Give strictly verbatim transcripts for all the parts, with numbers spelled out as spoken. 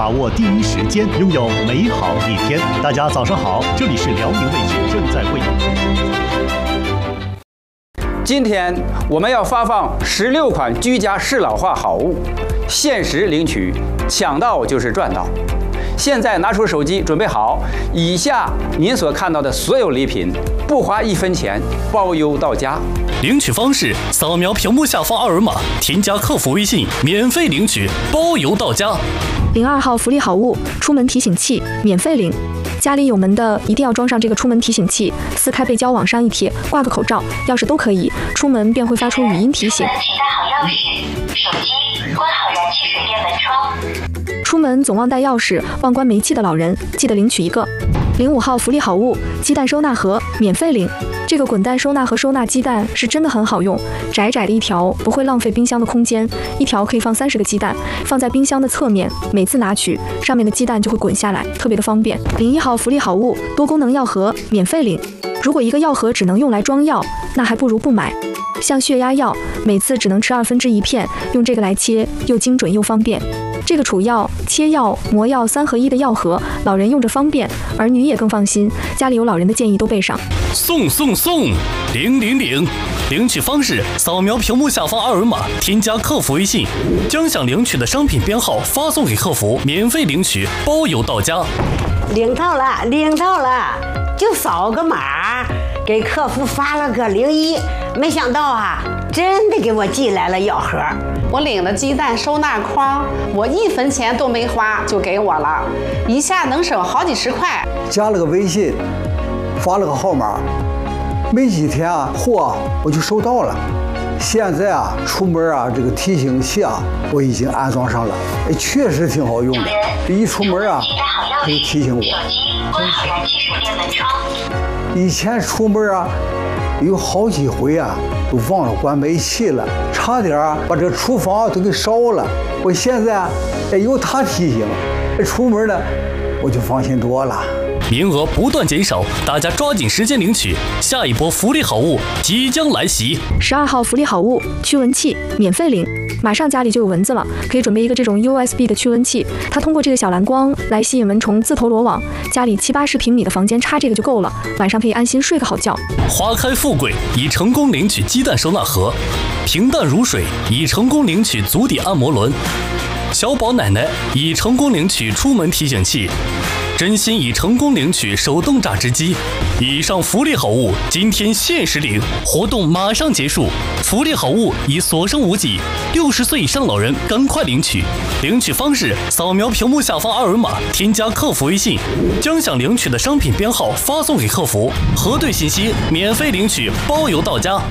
把握第一时间，拥有美好一天。大家早上好，这里是辽宁卫视正在为您。 今天我们要发放十六款居家适老化好物，限时领取，抢到就是赚到。现在拿出手机，准备好，以下您所看到的所有礼品，不花一分钱，包邮到家。 领取方式：扫描屏幕下方二维码，添加客服微信，免费领取，包邮到家。 零二号福利好物，出门提醒器，免费领。家里有门的一定要装上这个出门提醒器，撕开背胶往上一贴，挂个口罩、钥匙都可以，出门便会发出语音提醒。 请带好钥匙、手机，关好燃气水电门窗。 出门总忘带钥匙、忘关煤气的老人，记得领取一个。零五号福利好物，鸡蛋收纳盒，免费领。这个滚蛋收纳盒收纳鸡蛋是真的很好用，窄窄的一条不会浪费冰箱的空间，一条可以放三十个鸡蛋，放在冰箱的侧面，每次拿取上面的鸡蛋就会滚下来，特别的方便。零一号福利好物，多功能药盒，免费领。如果一个药盒只能用来装药，那还不如不买。像血压药，每次只能吃二分之一片，用这个来切，又精准又方便。这个储药、切药、磨药三合一的药盒，老人用着方便，儿女也更放心。家里有老人的建议都备上。 送送送，领领领！领取方式：扫描屏幕下方二维码，添加客服微信，将想领取的商品编号发送给客服，免费领取，包邮到家。 领到了，领到了，就扫个码，给客服发了个零一，没想到啊，真的给我寄来了药盒。 我领了鸡蛋收纳筐，我一分钱都没花就给我了，一下能省好几十块。 加了个微信，发了个号码，没几天啊，货我就收到了。现在啊，出门啊，这个提醒器啊，我已经安装上了，哎，确实挺好用的。一出门啊，可以提醒我。 手机关好燃气水电门窗。 以前出门啊，有好几回啊，都忘了关煤气了，差点啊把这厨房都给烧了。我现在哎有它提醒，出门呢我就放心多了。 名额不断减少，大家抓紧时间领取，下一波福利好物即将来袭。 十二号福利好物，驱蚊器，免费领。马上家里就有蚊子了，可以准备一个这种 U S B 的驱蚊器，它通过这个小蓝光来吸引蚊虫自投罗网。家里七八十平米的房间插这个就够了，晚上可以安心睡个好觉。 花开富贵已成功领取鸡蛋收纳盒，平淡如水已成功领取足底按摩轮，小宝奶奶已成功领取出门提醒器，真心已成功领取手动榨汁机。以上福利好物今天限时领，活动马上结束，福利好物已所剩无几，六十岁以上老人赶快领取。领取方式：扫描屏幕下方二维码，添加客服微信，将想领取的商品编号发送给客服，核对信息，免费领取，包邮到家。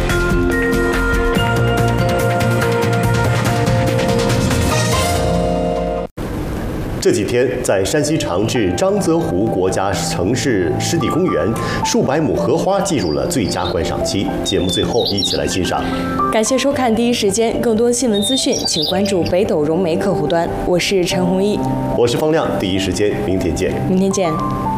这几天，在山西长治张泽湖国家城市湿地公园，数百亩荷花进入了最佳观赏期。节目最后，一起来欣赏。 感谢收看第一时间，更多新闻资讯，请关注北斗融媒客户端。我是陈弘毅， 我是方亮，第一时间，明天见。 明天见。